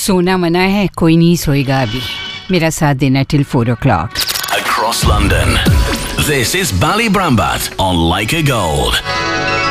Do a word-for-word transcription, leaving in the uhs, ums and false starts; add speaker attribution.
Speaker 1: सोना मना है, कोई नहीं सोएगा अभी। मेरा साथ देना till four O clock.
Speaker 2: Across London, this is Bally Brambat on Like a Gold.